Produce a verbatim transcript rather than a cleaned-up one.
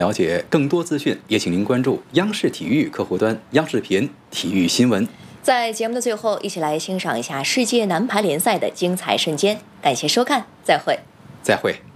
了解更多资讯，也请您关注央视体育客户端、央视频体育新闻。 在节目的最后，一起来欣赏一下世界男排联赛的精彩瞬间。感谢收看，再会。 再会。